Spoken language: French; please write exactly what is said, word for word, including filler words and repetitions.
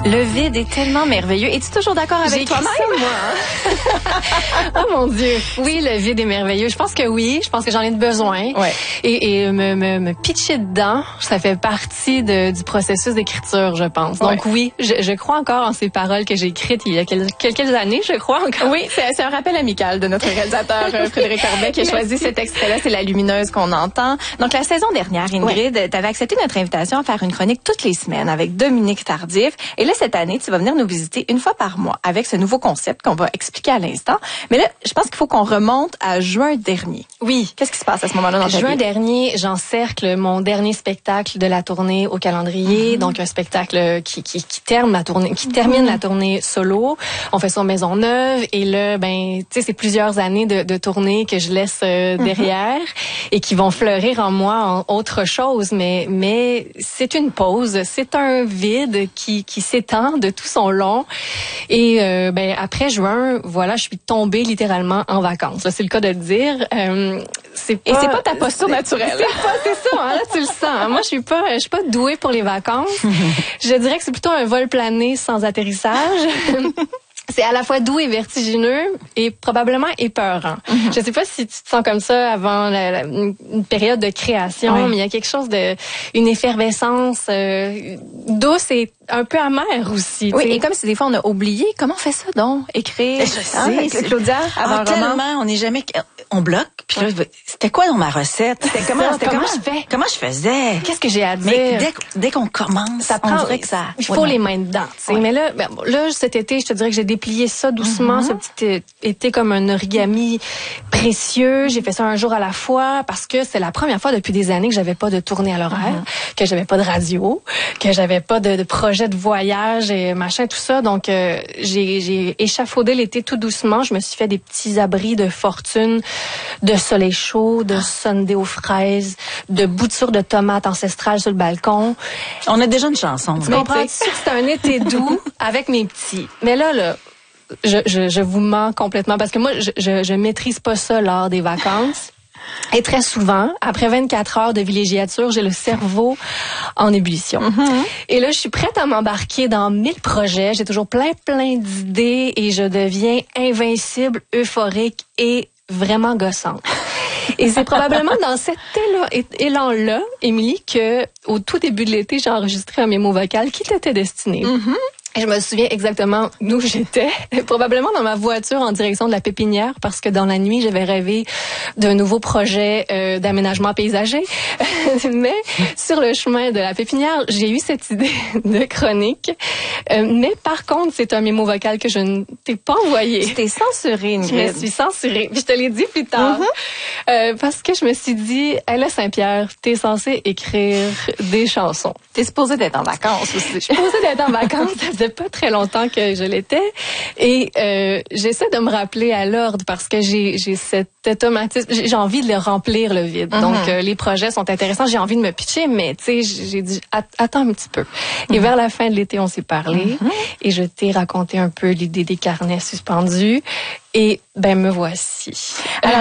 Le vide est tellement merveilleux. Es-tu toujours d'accord avec toi-même? J'ai écrit ça, moi. Oh mon Dieu. Oui, le vide est merveilleux. Je pense que oui. Je pense que j'en ai besoin. Ouais. Et, et me, me, me pitcher dedans, ça fait partie de, du processus d'écriture, je pense. Donc ouais. oui, je, je crois encore en ces paroles que j'ai écrites il y a quelques, quelques années, je crois encore. Oui, c'est, c'est un rappel amical de notre réalisateur Frédéric Corbet qui a choisi cet extrait-là. C'est La Lumineuse qu'on entend. Donc la saison dernière, Ingrid, ouais. tu avais accepté notre invitation à faire une chronique toutes les semaines avec Dominique Tardif. Et là, cette année, tu vas venir nous visiter une fois par mois avec ce nouveau concept qu'on va expliquer à l'instant. Mais là, je pense qu'il faut qu'on remonte à juin dernier. Oui. Qu'est-ce qui se passe à ce moment-là dans ta vie? Juin dernier, j'encercle mon dernier spectacle de la tournée au calendrier. Mm-hmm. Donc, un spectacle qui, qui, qui, termine la tournée, qui termine mm-hmm. la tournée solo. On fait ça en Maisonneuve. Et là, ben, tu sais, c'est plusieurs années de, de tournée que je laisse euh, derrière mm-hmm. et qui vont fleurir en moi en autre chose. Mais, mais c'est une pause. C'est un vide qui, qui s'étend de tout son long. Et euh, ben après juin, voilà, je suis tombée littéralement en vacances. Là, c'est le cas de le dire. Euh, c'est pas, et c'est pas ta posture naturelle. C'est pas, c'est ça. Hein, là, tu le sens. Hein. Moi, je suis pas, je suis pas douée pour les vacances. Je dirais que c'est plutôt un vol plané sans atterrissage. C'est à la fois doux et vertigineux et probablement épeurant. Mm-hmm. Je sais pas si tu te sens comme ça avant la, la, une période de création, oui. mais il y a quelque chose de, une effervescence euh, douce et un peu amère aussi. Oui, t'sais. Et comme si des fois on a oublié, comment on fait ça donc? Écrire, je sais, hein, avec Claudia, avant ah, tellement, on n'est jamais, on bloque. Puis là, ouais. c'était quoi dans ma recette? C'était comment, c'était comment, comment je fais? Comment je faisais? Qu'est-ce que j'ai à dire? Mais dès, dès qu'on commence, ça prend, on dirait que ça. Il faut ouais, les mains dedans. Ouais. Mais là, ben, là, cet été, je te dirais que j'ai déplié ça doucement. Mm-hmm. Ce petit été comme un origami précieux. J'ai fait ça un jour à la fois parce que c'est la première fois depuis des années que j'avais pas de tournée à l'horaire, mm-hmm. que j'avais pas de radio, que j'avais pas de, de projet de voyage et machin, tout ça. Donc, euh, j'ai, j'ai échafaudé l'été tout doucement. Je me suis fait des petits abris de fortune, de soleil chaud, de sundae aux fraises, de boutures de tomates ancestrales sur le balcon. On a déjà une chanson. Tu comprends? C'est un été doux avec mes petits. Mais là, là, je, je, je vous mens complètement parce que moi, je, je, je maîtrise pas ça lors des vacances. Et très souvent, après vingt-quatre heures de villégiature, j'ai le cerveau en ébullition. Mm-hmm. Et là, je suis prête à m'embarquer dans mille projets. J'ai toujours plein, plein d'idées et je deviens invincible, euphorique et vraiment gossante. Et c'est probablement dans cet élan-là, Émilie, que au tout début de l'été, j'ai enregistré un mémo vocal qui t'était destiné. Mm-hmm. Et je me souviens exactement d'où j'étais, probablement dans ma voiture en direction de la pépinière, parce que dans la nuit, j'avais rêvé d'un nouveau projet euh, d'aménagement paysager. Mais sur le chemin de la pépinière, j'ai eu cette idée de chronique. Euh, mais par contre, c'est un mémo vocal que je ne t'ai pas envoyé. Tu t'es censurée, Ingrid. Je me suis censurée. Puis je te l'ai dit plus tard. Mm-hmm. Euh, parce que je me suis dit, hey, là, Saint-Pierre, t'es censée écrire des chansons. T'es supposée d'être en vacances aussi. Je suis supposée d'être en vacances. Ça faisait pas très longtemps que je l'étais. Et euh, j'essaie de me rappeler à l'ordre parce que j'ai, j'ai cet automatisme. J'ai, j'ai envie de le remplir, le vide. Mm-hmm. Donc, euh, les projets sont intéressants. J'ai envie de me pitcher, mais tu sais, j'ai dit, attends un petit peu. Mm-hmm. Et vers la fin de l'été, on s'est parlé. Mm-hmm. Et je t'ai raconté un peu l'idée des carnets suspendus. Et ben me voici. Alors,